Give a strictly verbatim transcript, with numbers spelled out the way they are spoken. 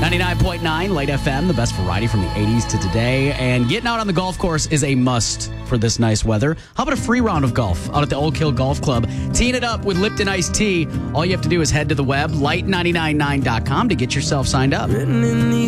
ninety-nine point nine Light F M, the best variety from the eighties to today. And getting out on the golf course is a must for this nice weather. How about a free round of golf out at the Oak Hill Golf Club? Teeing it up with Lipton Iced Tea. All you have to do is head to the web, light nine nine nine dot com, to get yourself signed up.